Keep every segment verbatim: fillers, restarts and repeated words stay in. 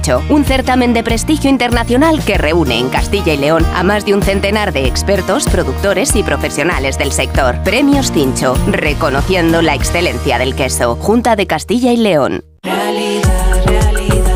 Cincho, un certamen de prestigio internacional que reúne en Castilla y León a más de un centenar de expertos, productores y profesionales del sector. Premios Cincho, reconociendo la excelencia del queso. Junta de Castilla y León. Realidad, realidad.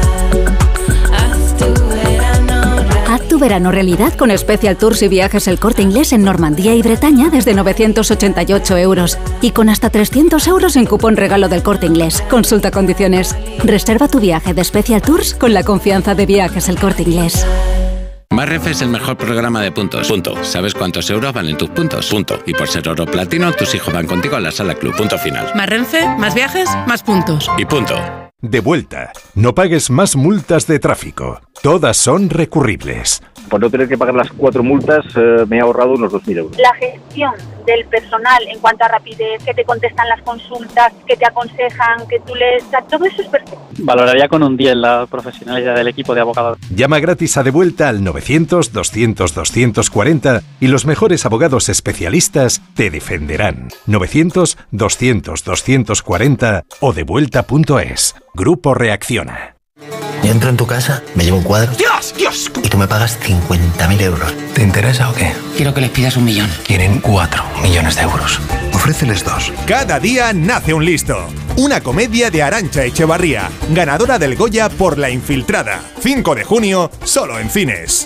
Haz tu verano realidad. Haz tu verano realidad con Special Tours y Viajes El Corte Inglés en Normandía y Bretaña desde novecientos ochenta y ocho euros. Y con hasta trescientos euros en cupón regalo del Corte Inglés. Consulta condiciones. Reserva tu viaje de Special Tours con la confianza de Viajes El Corte Inglés. Más Renfe es el mejor programa de puntos. Punto. ¿Sabes cuántos euros valen tus puntos? Punto. Y por ser oro platino, tus hijos van contigo a la sala club. Punto final. Más Renfe, más viajes, más puntos. Y punto. De vuelta. No pagues más multas de tráfico. Todas son recurribles. Por no tener que pagar las cuatro multas, eh, me he ahorrado unos dos mil euros. La gestión del personal en cuanto a rapidez, que te contestan las consultas, que te aconsejan, que tú les... Todo eso es perfecto. Valoraría con un diez la profesionalidad del equipo de abogados. Llama gratis a De Vuelta al novecientos, doscientos, doscientos cuarenta y los mejores abogados especialistas te defenderán. novecientos, doscientos, doscientos cuarenta o devuelta punto es. Grupo Reacciona. Yo entro en tu casa, me llevo un cuadro. ¡Dios, Dios! Y tú me pagas cincuenta mil euros. ¿Te interesa o qué? Quiero que les pidas un millón. Quieren cuatro millones de euros. Ofréceles dos. Cada día nace un listo. Una comedia de Arantxa Echevarría, ganadora del Goya por La Infiltrada. cinco de junio, solo en cines.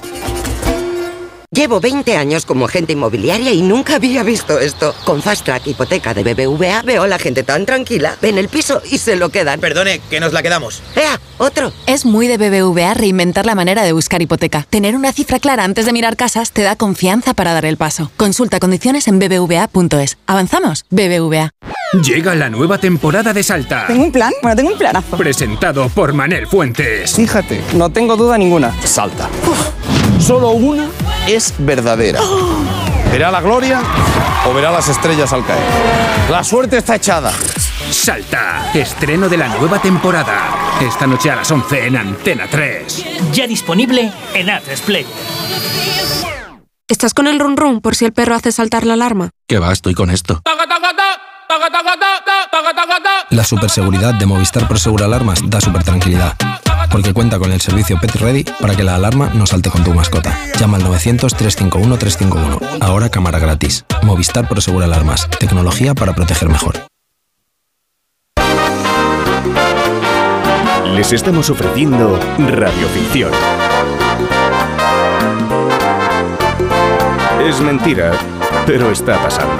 Llevo veinte años como agente inmobiliaria y nunca había visto esto. Con Fast Track Hipoteca de B B V A veo a la gente tan tranquila. Ven el piso y se lo quedan. Perdone, que nos la quedamos. ¡Ea! ¡Otro! Es muy de B B V A reinventar la manera de buscar hipoteca. Tener una cifra clara antes de mirar casas te da confianza para dar el paso. Consulta condiciones en b b v a punto es. ¿Avanzamos? B B V A. Llega la nueva temporada de Salta. ¿Tengo un plan? Bueno, tengo un planazo. Presentado por Manel Fuentes. Fíjate, no tengo duda ninguna. Salta. Uf, solo una es verdadera. Oh. ¿Verá la gloria o verá las estrellas al caer? La suerte está echada. Salta, estreno de la nueva temporada. Esta noche a las once en Antena tres. Ya disponible en A tres Play. ¿Estás con el run run por si el perro hace saltar la alarma? ¿Qué va? Estoy con esto. La superseguridad de Movistar Prosegur Alarmas da super tranquilidad. Porque cuenta con el servicio Pet Ready para que la alarma no salte con tu mascota. Llama al novecientos, trescientos cincuenta y uno, trescientos cincuenta y uno. Ahora cámara gratis. Movistar Prosegur Alarmas. Tecnología para proteger mejor. Les estamos ofreciendo radioficción. Es mentira, pero está pasando.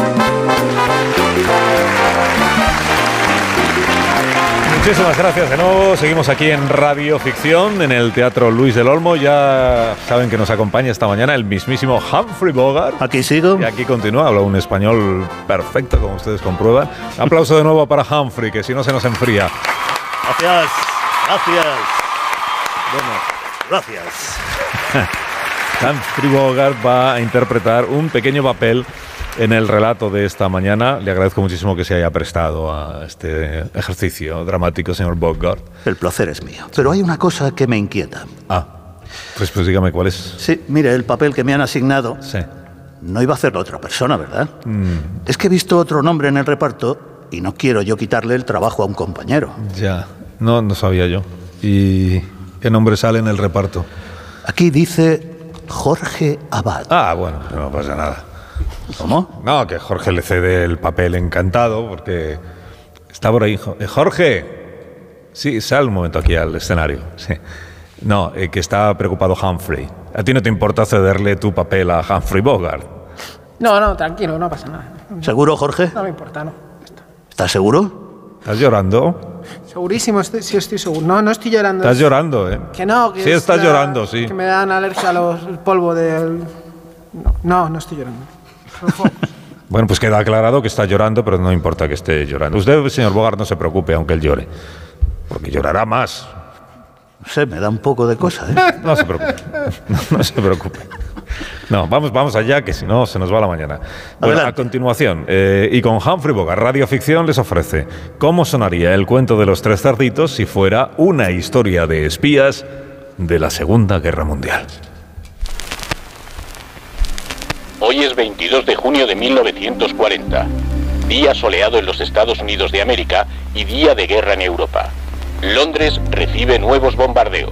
Muchísimas gracias de nuevo. Seguimos aquí en Radio Ficción, en el Teatro Luis del Olmo. Ya saben que nos acompaña esta mañana el mismísimo Humphrey Bogart. Aquí sigo. Y aquí continúa, habla un español perfecto, como ustedes comprueban. Aplauso de nuevo para Humphrey, que si no se nos enfría. Gracias, gracias. Bueno, gracias. Humphrey Bogart va a interpretar un pequeño papel en el relato de esta mañana. Le agradezco muchísimo que se haya prestado a este ejercicio dramático, señor Bogart. El placer es mío. Pero hay una cosa que me inquieta. Ah, pues, pues dígame cuál es. Sí, mire, el papel que me han asignado... Sí. No iba a hacerlo otra persona, ¿verdad? Mm. Es que he visto otro nombre en el reparto y no quiero yo quitarle el trabajo a un compañero. Ya, no, no sabía yo. ¿Y qué nombre sale en el reparto? Aquí dice Jorge Abad. Ah, bueno, no pasa nada. ¿Cómo? No, que Jorge le cede el papel encantado porque está por ahí. Jorge, sí, sal un momento aquí al escenario. Sí. No, eh, que está preocupado Humphrey. ¿A ti no te importa cederle tu papel a Humphrey Bogart? No, no, tranquilo, no pasa nada. ¿Seguro, Jorge? No me importa, no. ¿Estás seguro? ¿Estás llorando? Segurísimo, estoy, sí estoy seguro. No, no estoy llorando. Estás llorando, ¿eh? Que no, que sí, estás la, llorando, sí. Que me dan alergia a los, el polvo del... No, no, no estoy llorando. Bueno, pues queda aclarado que está llorando, pero no importa que esté llorando. Usted, señor Bogart, no se preocupe, aunque él llore. Porque llorará más. No sé, me da un poco de cosa, ¿eh? No se preocupe. No, no se preocupe. No, vamos, vamos allá, que si no se nos va la mañana. Bueno, a continuación, eh, y con Humphrey Bogart, Radio Ficción les ofrece ¿cómo sonaría el cuento de los tres cerditos si fuera una historia de espías de la Segunda Guerra Mundial? Hoy es veintidós de junio de mil novecientos cuarenta, día soleado en los Estados Unidos de América y día de guerra en Europa. Londres recibe nuevos bombardeos.